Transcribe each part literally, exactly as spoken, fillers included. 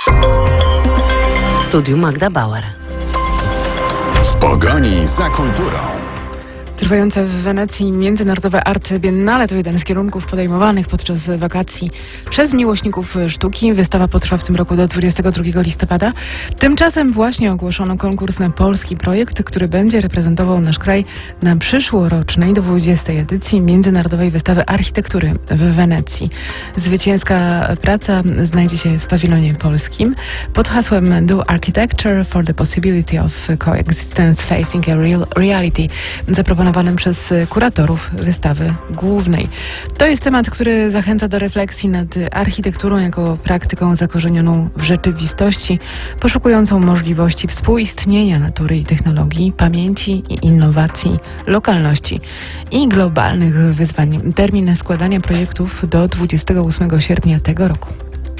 W studiu Magda Bauer. W pogoni za kulturą. Trwające w Wenecji Międzynarodowe Art Biennale to jeden z kierunków podejmowanych podczas wakacji przez miłośników sztuki. Wystawa potrwa w tym roku do dwudziestego drugiego listopada. Tymczasem właśnie ogłoszono konkurs na polski projekt, który będzie reprezentował nasz kraj na przyszłorocznej dwudziestej edycji Międzynarodowej Wystawy Architektury w Wenecji. Zwycięska praca znajdzie się w pawilonie polskim pod hasłem Do Architecture for the Possibility of Coexistence Facing a Real Reality, zaproponowanym przez kuratorów wystawy głównej. To jest temat, który zachęca do refleksji nad architekturą jako praktyką zakorzenioną w rzeczywistości, poszukującą możliwości współistnienia natury i technologii, pamięci i innowacji, lokalności i globalnych wyzwań. Termin składania projektów do dwudziestego ósmego sierpnia tego roku.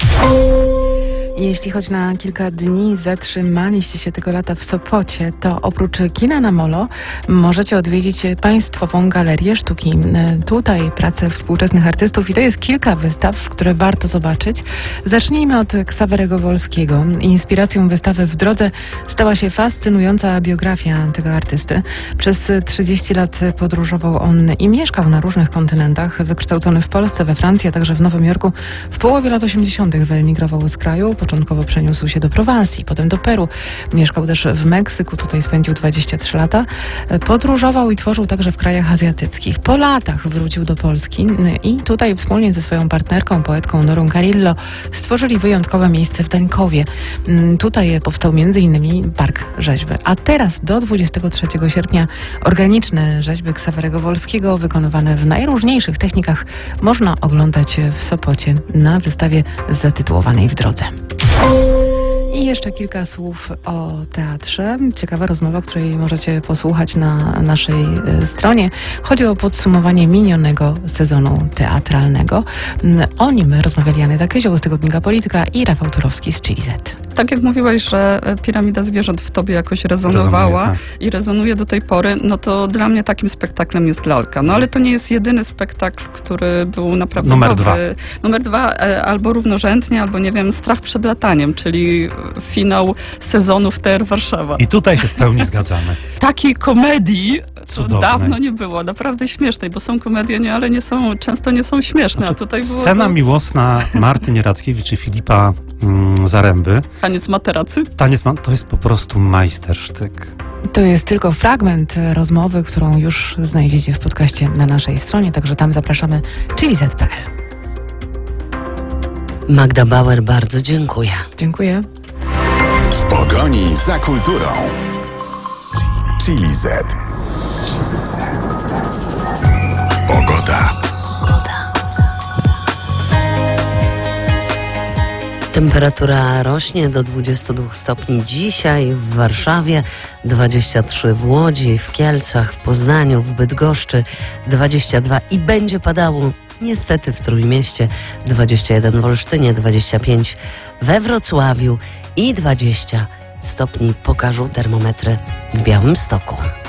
Jeśli choć na kilka dni zatrzymaliście się tego lata w Sopocie, to oprócz kina na Molo możecie odwiedzić Państwową Galerię Sztuki. Tutaj prace współczesnych artystów i to jest kilka wystaw, które warto zobaczyć. Zacznijmy od Ksawerego Wolskiego. Inspiracją wystawy w drodze stała się fascynująca biografia tego artysty. Przez trzydzieści lat podróżował on i mieszkał na różnych kontynentach. Wykształcony w Polsce, we Francji, a także w Nowym Jorku. W połowie lat osiemdziesiątych wyemigrował z kraju. Początkowo przeniósł się do Prowansji, potem do Peru. Mieszkał też w Meksyku, tutaj spędził dwadzieścia trzy lata. Podróżował i tworzył także w krajach azjatyckich. Po latach wrócił do Polski i tutaj wspólnie ze swoją partnerką, poetką Norą Carillo stworzyli wyjątkowe miejsce w Dańkowie. Tutaj powstał między innymi Park Rzeźby. A teraz do dwudziestego trzeciego sierpnia organiczne rzeźby Ksawerego Wolskiego wykonywane w najróżniejszych technikach można oglądać w Sopocie na wystawie zatytułowanej W drodze. I jeszcze kilka słów o teatrze. Ciekawa rozmowa, której możecie posłuchać na naszej stronie. Chodzi o podsumowanie minionego sezonu teatralnego. O nim rozmawiali Aneta Kyzioł z tygodnika Polityka i Rafał Turowski z Chili Z. Tak jak mówiłaś, że Piramida Zwierząt w tobie jakoś rezonowała Rezonuje, tak. i rezonuje do tej pory, no to dla mnie takim spektaklem jest Lalka. No ale to nie jest jedyny spektakl, który był naprawdę Numer dobry. dwa. Numer dwa, albo równorzędnie, albo nie wiem, Strach przed lataniem, czyli finał sezonu w T R Warszawa. I tutaj się w pełni zgadzamy. Takiej komedii Cudownej. dawno nie było, naprawdę śmiesznej, bo są komedie, nie, ale nie są, często nie są śmieszne, znaczy, a tutaj było... Scena to... miłosna Marty Nieradkiewicz i Filipa mm, Zaręby. Taniec materacy. Taniec ma... to jest po prostu majstersztyk. To jest tylko fragment rozmowy, którą już znajdziecie w podcaście na naszej stronie, także tam zapraszamy chili zet kropka pe el. Magda Bauer, bardzo dziękuję. Dziękuję. W pogoni za kulturą. Chili Z. Pogoda. Temperatura rośnie do dwudziestu dwóch stopni dzisiaj w Warszawie, dwadzieścia trzy w Łodzi, w Kielcach, w Poznaniu, w Bydgoszczy, dwadzieścia dwa i będzie padało niestety w Trójmieście, dwadzieścia jeden w Olsztynie, dwadzieścia pięć we Wrocławiu i dwadzieścia stopni pokażą termometry w Białymstoku.